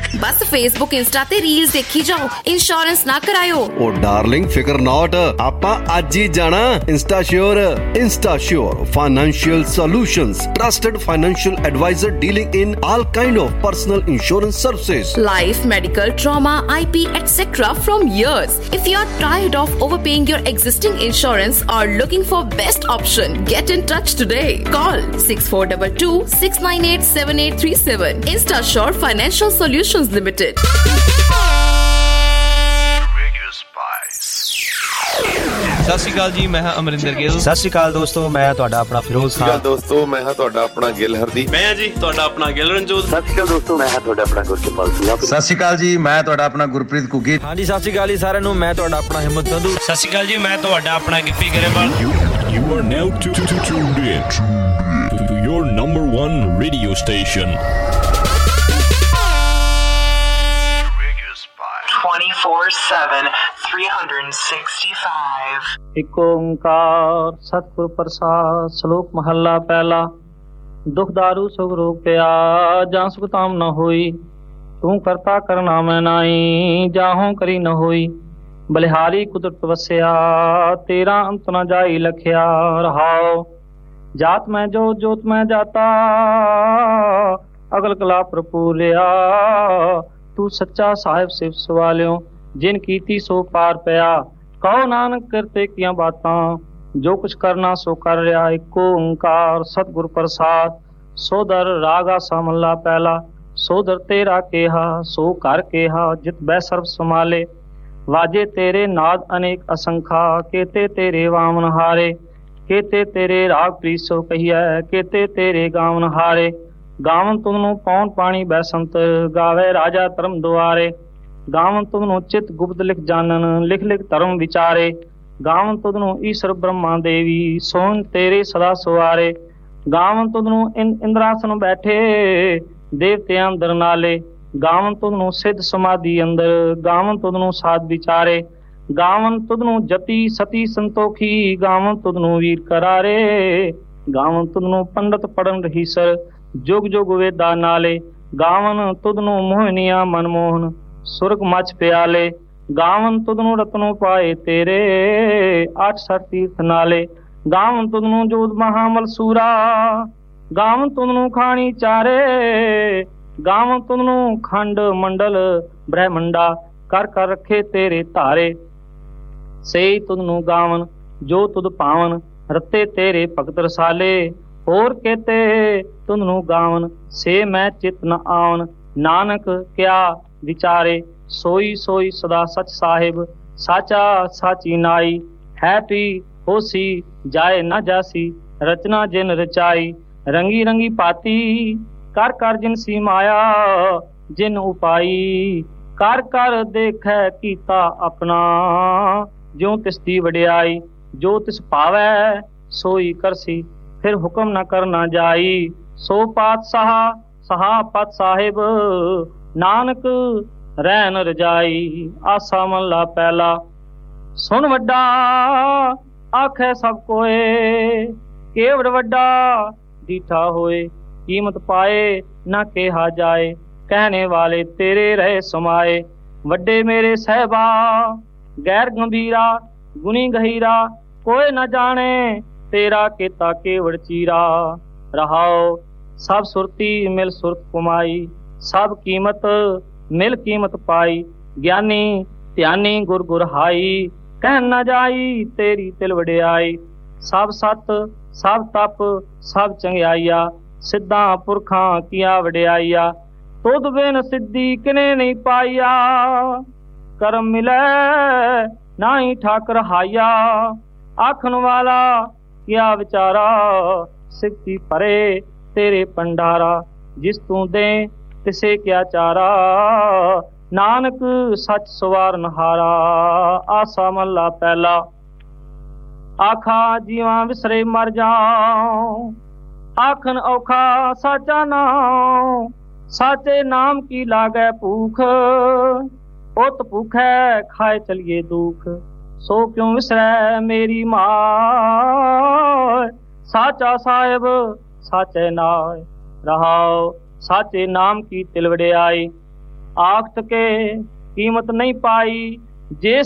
बस Facebook Insta ते reels देखी जाओ, इंश्योरेंस ना करायो। ओ डार्लिंग फिकर नॉट, आपां अज ही जाना इंस्टाश्योर। इंस्टाश्योर financial solutions, trusted financial adviser dealing in all kind of personal insurance services, life, medical, trauma, IP, etc. from years. If you are tired of overpaying your existing insurance or looking for best option, get in touch today. Call 6422 698 7837. InstaSure Financial Solutions Limited. ਸਤਿ ਸ਼੍ਰੀ ਅਕਾਲ ਜੀ, ਮੈਂ ਹਾਂ ਅਮਰਿੰਦਰ ਗਿੱਲ। ਸਤਿ ਸ਼੍ਰੀ ਅਕਾਲ ਦੋਸਤੋ, ਮੈਂ ਤੁਹਾਡਾ ਆਪਣਾ ਫਿਰੋਜ਼ ਖਾਨ। ਸਤਿ ਸ਼੍ਰੀ ਅਕਾਲ ਦੋਸਤੋ, ਮੈਂ ਹਾਂ ਤੁਹਾਡਾ ਆਪਣਾ ਗਿੱਲ ਹਰਦੀਪ। ਮੈਂ ਜੀ ਤੁਹਾਡਾ ਆਪਣਾ ਗਿੱਲ ਰਣਜੋਤ। ਸਤਿ ਸ਼੍ਰੀ ਅਕਾਲ ਦੋਸਤੋ, ਮੈਂ ਹਾਂ ਤੁਹਾਡਾ ਆਪਣਾ ਗੁਰਕਿਰਪਾਲ ਸਿੰਘ। ਸਤਿ ਸ਼੍ਰੀ ਅਕਾਲ ਜੀ, ਮੈਂ ਤੁਹਾਡਾ ਆਪਣਾ ਗੁਰਪ੍ਰੀਤ ਘੁੱਗੀ। ਹਾਂਜੀ ਸਤਿ ਸ਼੍ਰੀ ਅਕਾਲ ਜੀ ਸਾਰਿਆਂ ਨੂੰ, ਮੈਂ ਤੁਹਾਡਾ ਆਪਣਾ ਹਿੰਮਤ ਸੰਧੂ। ਸਤਿ ਸ਼੍ਰੀ ਅਕਾਲ ਜੀ, ਮੈਂ ਤੁਹਾਡਾ ਆਪਣਾ Gippy Grewal. You are now tuned in to your number one radio station. 24/7 365। ਇੱਕ ਓੰਕਾਰ ਸਤਿਗੁਰ ਪ੍ਰਸਾਦ। ਸ਼ਲੋਕ ਮਹੱਲਾ ਪਹਿਲਾ। ਦੁਖ ਦਾਰੂ ਸੁਖ ਰੋਗ ਪਿਆ, ਜਾਂ ਸੁਖ ਤਾਮ ਨ ਹੋਈ। ਤੂੰ ਕਰਤਾ ਕਰਨਾ ਮੈਂ ਨਾਈ, ਜਾਹੋਂ ਕਰੀ ਨ ਹੋਈ। ਬਲਿਹਾਰੀ ਕੁਦਰਤ ਵਸਿਆ, ਤੇਰਾ ਅੰਤ ਨ ਜਾਈ ਲਖਿਆ। ਰਹਾਉ ਜਾਤ ਮੈਂ ਜੋਤ, ਜੋਤ ਮੈਂ ਜਾਤਾ, ਅਗਲ ਕਲਾ ਭਰਪੂਰਿਆ। ਤੂੰ ਸੱਚਾ ਸਾਹਿਬ ਸਿਫਤ ਸਵਾਲਿਓ, ਜਿਨ ਕੀਤੀ ਸੋ ਪਾਰ ਪਿਆ। ਕਹੋ ਨਾਨਕ ਕਰਤੇ ਕੀਆਂ ਬਾਤਾਂ, ਜੋ ਕੁਛ ਕਰਨਾ ਸੋ ਕਰ ਰਿਹਾ। ਇੱਕੋ ਓੰਕਾਰ ਸਤਿਗੁਰ ਪ੍ਰਸਾਦ। ਸੋਦਰ ਰਾਗ ਆਸਾ ਮਹੱਲਾ ਪਹਿਲਾ। ਸੋਦਰ ਤੇਰਾ ਕਿਹਾ, ਸੋ ਘਰ ਕਿਹਾ, ਜਿਤ ਬੈ ਸਰਬ ਸਮਾਲੇ। ਵਾਜੇ ਤੇਰੇ ਨਾਦ ਅਨੇਕ ਅਸੰਖਾ, ਕੇਤੇ ਤੇਰੇ ਵਾਮਨ ਹਾਰੇ। ਕੇਤੇ ਤੇਰੇ ਰਾਗ ਪ੍ਰੀਤ ਸੋ ਕਹੀਐ, ਕੇਤੇ ਤੇਰੇ ਗਾਵਨ ਹਾਰੇ। ਗਾਵਨ ਤੁਮਨੂੰ ਪੌਣ ਪਾਣੀ ਬੈਸੰਤ, ਗਾਵੇ ਰਾਜਾ ਧਰਮ ਦੁਆਰੇ। ਗਾਵਨ ਤੁਮਨੂੰ ਚਿਤ ਗੁਪਤ ਲਿਖ ਜਾਣਨ, ਲਿਖ ਲਿਖ ਧਰਮ ਵਿਚਾਰੇ। ਗਾਵਨ ਤੁਮਨੂੰ ਈਸ਼ਰ ਬ੍ਰਹਮਾ ਦੇਵੀ, ਸੋਨ ਤੇਰੇ ਸਦਾ ਸੁਆਰੇ। ਗਾਵਨ ਤੁਮਨੂੰ ਇੰਦਰਾਸਨ ਬੈਠੇ, ਦੇਵਤਿਆਂ ਅੰਦਰ ਨਾਲੇ। ਗਾਵਨ ਤੁਮਨੂੰ ਸਿੱਧ ਸਮਾਧੀ ਅੰਦਰ, ਗਾਵਨ ਤੁਮਨੂੰ ਸਾਧ ਵਿਚਾਰੇ। ਗਾਵਨ ਤੁਮਨੂੰ ਜਤੀ ਸਤੀ ਸੰਤੋਖੀ, ਗਾਵਨ ਤੁਮਨੂੰ ਵੀਰ ਕਰਾਰੇ। ਗਾਵਨ ਤੁਮਨੂੰ ਪੰਡਤ ਪੜਨ ਰਹੀਸਰ, ਜੁਗ ਜੁਗ ਵੇਦਾ ਨਾਲੇ। ਗਾਵਨ ਤੁਧਨੂੰ ਮੋਹਨੀਆਂ ਮਨਮੋਹਨ, ਸੁਰਗ ਮਚ ਪਿਆਲੇ। ਗਾਵਨ ਤੁਧਨੂੰ ਰਤਨੋਂ ਪਾਏ ਤੇਰੇ, 8 ਤੀਰਥ ਨਾਲੇ। ਗਾਵਨ ਤੁਧਨੂੰ ਜੋਤ ਮਹਾਮਲ ਸੂਰਾ, ਗਾਵਨ ਤੁਧਨੂੰ ਖਾਣੀ ਚਾਰੇ। ਗਾਵਨ ਤੁਧਨੂੰ ਖੰਡ ਮੰਡਲ ਬ੍ਰਹਮੰਡਾ, ਕਰ ਕਰ ਰੱਖੇ ਤੇਰੇ ਧਾਰੇ। ਸਹੀ ਤੁਧਨੂੰ ਗਾਵਨ ਜੋ ਤੁਧ ਭਾਵਨ, ਰਤੇ ਤੇਰੇ ਭਗਤ ਰਸਾਲੇ। ਹੋਰ ਕੇਤੇ ਤੁਧਨੂੰ ਗਾਵਨ, ਸੇ ਮੈਂ ਚਿਤ ਨ ਆਵਨ। ਨਾਨਕ ਕਿਆ ਵਿਚਾਰੇ, ਸੋਈ ਸੋਈ ਸਦਾ ਸਚ ਸਾਹਿਬ। ਸਾਚਾ ਸਾਚੀ ਨਾਈ, ਹੈ ਪੀ ਹੋਸੀ, ਜਾਏ ਨਾ ਜਾਸੀ। ਰਚਨਾ ਜਿਨ ਰਚਾਈ, ਰੰਗੀ ਰੰਗੀ ਪਾਤੀ। ਕਰ ਕਰ ਜਿਨ ਸੀ ਮਾਇਆ, ਜਿਨ ਉਪਾਈ। ਕਰ ਕਰ ਦੇਖੈ ਕੀਤਾ ਆਪਣਾ, ਜਿਉ ਤਿਸ ਦੀ ਵਡਿਆਈ। ਜੋ ਤਿਸ ਭਾਵੈ ਸੋਈ ਕਰਸੀ, ਫਿਰ ਹੁਕਮ ਨਾ ਕਰਨਾ ਜਾਈ। ਸੋ ਪਾਤਸ਼ਾਹ ਸਹਾ ਪਤ ਸਾਹਿਬ, ਨਾਨਕ ਰਹਿਨ ਰਜਾਈ। ਆਸਾ ਮਹੱਲਾ ਪਹਿਲਾ। ਸੁਣ ਵੱਡਾ ਆਖੈ ਸਭ ਕੋਏ, ਕੇਵੜ ਵੱਡਾ ਡੀਠਾ ਹੋਏ। ਕੀਮਤ ਪਾਏ ਨਾ ਕਿਹਾ ਜਾਏ, ਕਹਿਣੇ ਵਾਲੇ ਤੇਰੇ ਰਹੇ ਸਮਾਏ। ਵੱਡੇ ਮੇਰੇ ਸਹਿਬਾ ਗੈਰ ਗੰਭੀਰਾ, ਗੁਣੀ ਗਹੀਰਾ। ਕੋਈ ਨਾ ਜਾਣੇ ਤੇਰਾ ਕੀਤਾ ਕੇਵੜ ਚੀਰਾ। ਰਹਾਓ ਸਭ ਸੁਰਤੀ ਮਿਲ ਸੁਰਤ ਕਮਾਈ, ਸਭ ਕੀਮਤ ਮਿਲ ਕੀਮਤ ਪਾਈ। ਗਿਆਨੀ ਧਿਆਨੀ ਗੁਰ ਗੁਰ ਹਾਈ, ਕਹਿ ਨਾ ਜਾਈ ਤੇਰੀ ਤਿਲ ਵਡਿਆਈ। ਸਭ ਸਤ ਸਭ ਤਪ ਸਭ ਚੰਗਿਆਈਆ, ਸਿੱਧਾਂ ਪੁਰਖਾਂ ਕੀਆ ਵਡਿਆਈਆ। ਤੁਧ ਬਿਨ ਸਿੱਧੀ ਕਿਨੇ ਨਹੀਂ ਪਾਈਆ, ਕਰਮ ਮਿਲੈ ਨਾਹੀ ਠਾਕਰ ਹਾਈਆ। ਆਖਣ ਵਾਲਾ ਕਿਆ ਵਿਚਾਰਾ, ਸਿੱਧੀ ਭਰੇ ਤੇਰੇ ਪੰਡਾਰਾ। ਜਿਸ ਤੂੰ ਦੇ ਤਿਸੇ ਕਿਆ ਚਾਰਾ, ਨਾਨਕ ਸੱਚ ਸਵਾਰਨ ਹਾਰਾ। ਆਸਾ ਮਹੱਲਾ ਪਹਿਲਾ। ਆਖਾ ਜੀਵਾਂ ਵਿਸਰੇ ਮਰ ਜਾਉ, ਆਖਣ ਔਖਾ ਸਾਚਾ ਨਾਮ। ਸਾਚੇ ਨਾਮ ਕੀ ਲਾਗੈ ਭੂਖ, ਉਤ ਭੁਖੈ ਖਾਏ ਚਲੀਏ ਦੁਖ। ਸੋ ਕਿਉਂ ਵਿਸਰੈ ਮੇਰੀ ਮਾਇ, ਸਾਚਾ ਸਾਹਿਬ ਸਾਚੇ ਨਾਇ। ਰਹਾਉ ਸਾਚੇ ਨਾਮ ਕੀ ਤਿਲ ਵਡਿਆਈ। ਆਖਤ ਕੇ ਕੀਮਤ ਨਹੀਂ ਪਾਈ, ਜੇ